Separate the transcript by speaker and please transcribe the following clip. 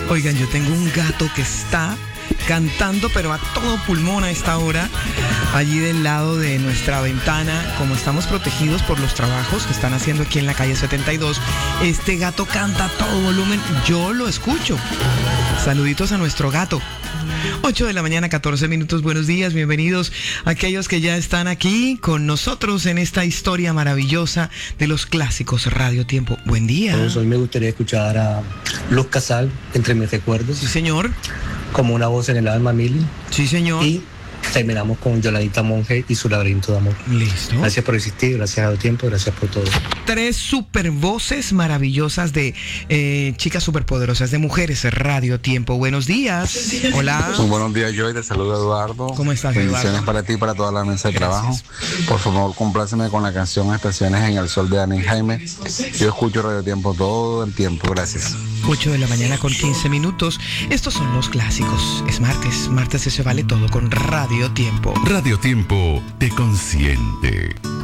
Speaker 1: Oigan, yo tengo un gato que está cantando, pero a todo pulmón a esta hora, allí del lado de nuestra ventana. Como estamos protegidos por los trabajos que están haciendo aquí en la calle 72, este gato canta a todo volumen, yo lo escucho. Saluditos a nuestro gato. 8 de la mañana, 14 minutos. Buenos días, bienvenidos a aquellos que ya están aquí con nosotros en esta historia maravillosa de los clásicos Radio Tiempo. Buen día.
Speaker 2: Hoy me gustaría escuchar a Luz Casal, Entre mis recuerdos.
Speaker 1: Sí, señor.
Speaker 2: Como una voz en el alma, Mili.
Speaker 1: Sí, señor.
Speaker 2: Y terminamos con Yolandita Monge y su laberinto de amor.
Speaker 1: Listo.
Speaker 2: Gracias por existir, gracias a Radio Tiempo, gracias por todo.
Speaker 1: 3 super voces maravillosas de chicas superpoderosas, de mujeres Radio Tiempo. Buenos días. Hola.
Speaker 3: Muy buenos días, Joy. Te saluda Eduardo.
Speaker 1: ¿Cómo estás, Eduardo?
Speaker 3: Bendiciones para ti y para toda la mesa de trabajo. Por favor, compláceme con la canción Estaciones en el Sol de Dani Jaime. Yo escucho Radio Tiempo todo el tiempo. Gracias.
Speaker 1: 8 de la mañana con 15 minutos. Estos son los clásicos. Es martes. Martes se vale todo con Radio Tiempo.
Speaker 4: Radio Tiempo te consiente.